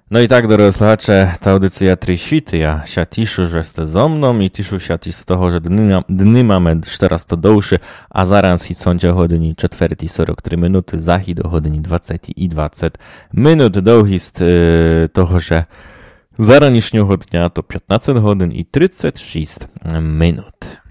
No i tak, drodzy słuchacze, ta audycja Tri Świty. Ja się cieszę, że jesteście ze mną i cieszę się z tego, że dny mamy 400 dłuższe, a zaraz i sądzia godziny 4:43 minuty, zahi do godziny 20:20 minut. Dołhist toho, że zaranicznego dnia to 15 godzin i 36 minut.